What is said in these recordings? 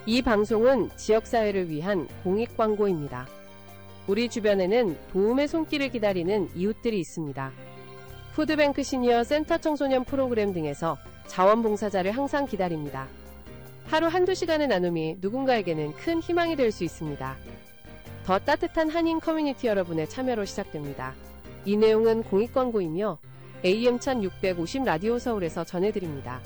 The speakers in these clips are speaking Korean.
이 방송은 지역사회를 위한 공익광고입니다. 우리 주변에는 도움의 손길을 기다리는 이웃들이 있습니다. 푸드뱅크 시니어 센터 청소년 프로그램 등에서 자원봉사자를 항상 기다립니다. 하루 한두 시간의 나눔이 누군가에게는 큰 희망이 될 수 있습니다. 더 따뜻한 한인 커뮤니티 여러분의 참여로 시작됩니다. 이 내용은 공익광고이며 AM 1650 라디오 서울에서 전해드립니다.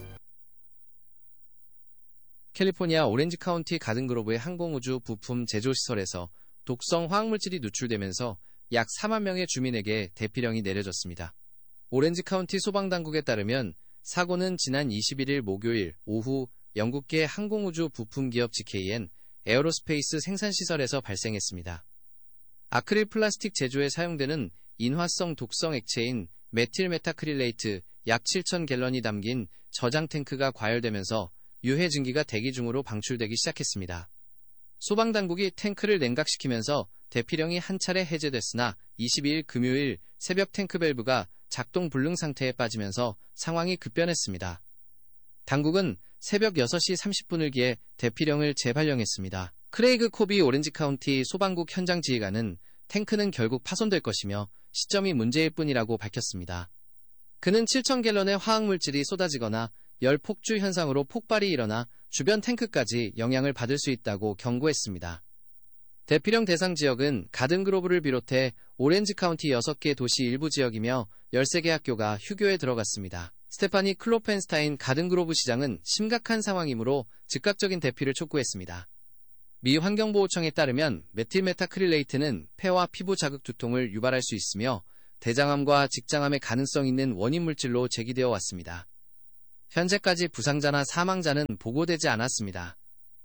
캘리포니아 오렌지 카운티 가든그로브의 항공우주 부품 제조시설에서 독성 화학물질이 누출되면서 약 4만 명의 주민에게 대피령이 내려졌습니다. 오렌지 카운티 소방당국에 따르면 사고는 지난 21일 목요일 오후 영국계 항공우주 부품기업 GKN 에어로스페이스 생산시설에서 발생했습니다. 아크릴 플라스틱 제조에 사용되는 인화성 독성 액체인 메틸메타크릴레이트 약 7,000갤런이 담긴 저장 탱크가 과열되면서 유해 증기가 대기 중으로 방출되기 시작했습니다. 소방당국이 탱크를 냉각시키면서 대피령이 한 차례 해제됐으나 22일 금요일 새벽 탱크 밸브가 작동 불능 상태에 빠지면서 상황이 급변했습니다. 당국은 새벽 6시 30분을 기해 대피령을 재발령했습니다. 크레이그 코비 오렌지 카운티 소방국 현장 지휘관은 탱크는 결국 파손될 것이며 시점이 문제일 뿐이라고 밝혔습니다. 그는 7,000갤런의 화학물질이 쏟아지거나 열 폭주 현상으로 폭발이 일어나 주변 탱크까지 영향을 받을 수 있다고 경고했습니다. 대피령 대상 지역은 가든그로브를 비롯해 오렌지 카운티 6개 도시 일부 지역이며 13개 학교가 휴교에 들어갔습니다. 스테파니 클로펜스타인 가든그로브 시장은 심각한 상황이므로 즉각적인 대피를 촉구했습니다. 미 환경보호청에 따르면 메틸메타크릴레이트는 폐와 피부 자극 두통을 유발할 수 있으며 대장암과 직장암의 가능성 있는 원인 물질로 제기되어 왔습니다. 현재까지 부상자나 사망자는 보고되지 않았습니다.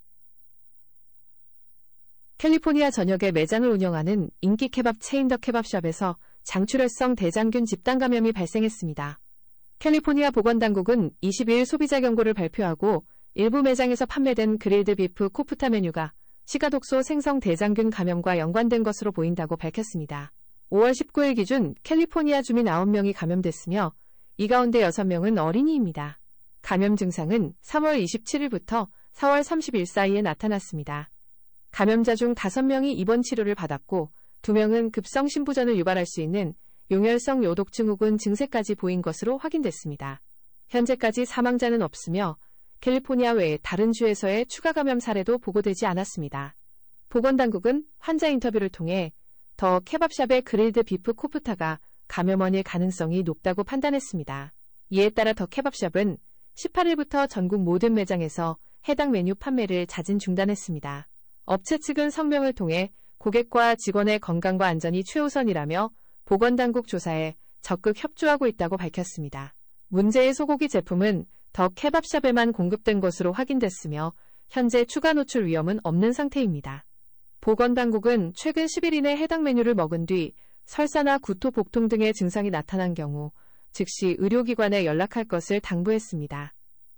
캘리포니아 전역에 매장을 운영하는 인기 케밥 체인 더 케밥숍에서 장출혈성 대장균 집단 감염이 발생했습니다. 캘리포니아 보건당국은 22일 소비자 경고를 발표하고 일부 매장에서 판매된 그릴드 비프 코프타 메뉴가 시가독소 생성 대장균 감염과 연관된 것으로 보인다고 밝혔습니다. 5월 19일 기준 캘리포니아 주민 9명이 감염됐으며 이 가운데 6명은 어린이입니다. 감염 증상은 3월 27일부터 4월 30일 사이에 나타났습니다. 감염자 중 5명이 입원 치료를 받았고 2명은 급성 심부전을 유발할 수 있는 용혈성 요독 증후군 증세까지 보인 것으로 확인됐습니다. 현재까지 사망자는 없으며 캘리포니아 외 다른 주에서의 추가 감염 사례도 보고되지 않았습니다. 보건당국은 환자 인터뷰를 통해 더 케밥숍의 그릴드 비프 코프타가 감염원일 가능성이 높다고 판단했습니다. 이에 따라 더 케밥숍은 18일부터 전국 모든 매장에서 해당 메뉴 판매를 자진 중단했습니다. 업체 측은 성명을 통해 고객과 직원의 건강과 안전이 최우선이라며 보건당국 조사에 적극 협조하고 있다고 밝혔습니다. 문제의 소고기 제품은 더 케밥숍에만 공급된 것으로 확인됐으며 현재 추가 노출 위험은 없는 상태입니다. 보건당국은 최근 10일 이내 해당 메뉴를 먹은 뒤 설사나 구토, 복통 등의 증상이 나타난 경우 즉시 의료기관에 연락할 것을 당부했습니다.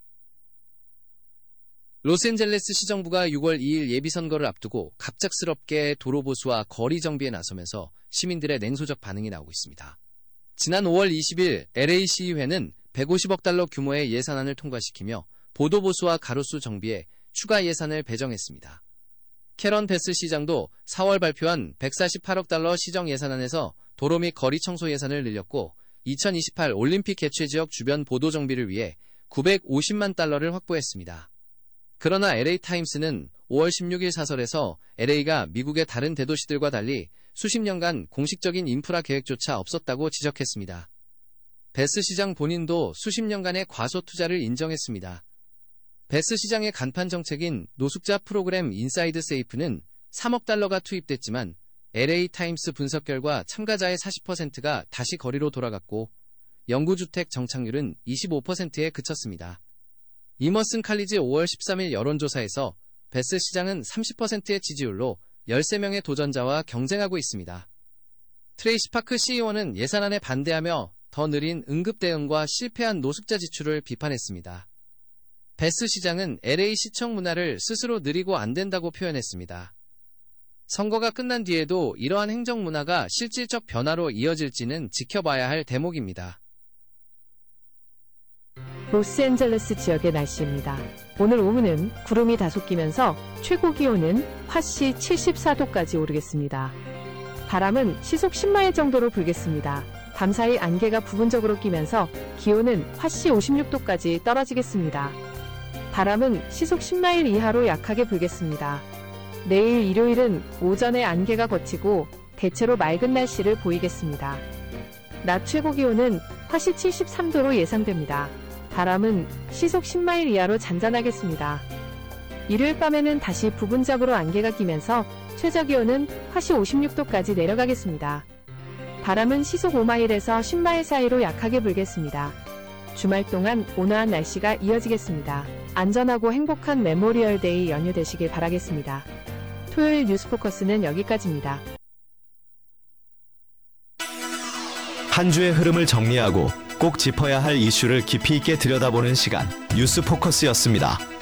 로스앤젤레스 시정부가 6월 2일 예비선거를 앞두고 갑작스럽게 도로 보수와 거리 정비에 나서면서 시민들의 냉소적 반응이 나오고 있습니다. 지난 5월 20일 LA 시의회는 150억 달러 규모의 예산안을 통과시키며 보도 보수와 가로수 정비에 추가 예산을 배정했습니다. 캐런 베스 시장도 4월 발표한 148억 달러 시정 예산안에서 도로 및 거리 청소 예산을 늘렸고 2028 올림픽 개최 지역 주변 보도 정비를 위해 950만 달러를 확보했습니다. 그러나 LA타임스는 5월 16일 사설에서 LA가 미국의 다른 대도시들과 달리 수십 년간 공식적인 인프라 계획조차 없었다고 지적했습니다. 베스 시장 본인도 수십 년간의 과소 투자를 인정했습니다. 베스 시장의 간판 정책인 노숙자 프로그램 인사이드 세이프는 3억 달러가 투입됐지만 LA타임스 분석 결과 참가자의 40%가 다시 거리로 돌아갔고 영구주택 정착률은 25%에 그쳤습니다. 이머슨 칼리지 5월 13일 여론조사에서 베스 시장은 30%의 지지율로 13명의 도전자와 경쟁하고 있습니다. 트레이시 파크 CEO는 예산안에 반대하며 더 느린 응급 대응과 실패한 노숙자 지출을 비판했습니다. 베스 시장은 LA 시청 문화를 스스로 느리고 안 된다고 표현했습니다. 선거가 끝난 뒤에도 이러한 행정 문화가 실질적 변화로 이어질지는 지켜봐야 할 대목입니다. 로스앤젤레스 지역의 날씨입니다. 오늘 오후는 구름이 다소 끼면서 최고 기온은 화씨 74도까지 오르겠습니다. 바람은 시속 10마일 정도로 불겠습니다. 밤사이 안개가 부분적으로 끼면서 기온은 화씨 56도까지 떨어지겠습니다. 바람은 시속 10마일 이하로 약하게 불겠습니다. 내일 일요일은 오전에 안개가 걷히고 대체로 맑은 날씨를 보이겠습니다. 낮 최고 기온은 화씨 73도로 예상됩니다. 바람은 시속 10마일 이하로 잔잔하겠습니다. 일요일 밤에는 다시 부분적으로 안개가 끼면서 최저 기온은 화씨 56도까지 내려가겠습니다. 바람은 시속 5마일에서 10마일 사이로 약하게 불겠습니다. 주말 동안 온화한 날씨가 이어지겠습니다. 안전하고 행복한 메모리얼 데이 연휴 되시길 바라겠습니다. 토요일 뉴스포커스는 여기까지입니다. 한 주의 흐름을 정리하고 꼭 짚어야 할 이슈를 깊이 있게 들여다보는 시간 뉴스포커스였습니다.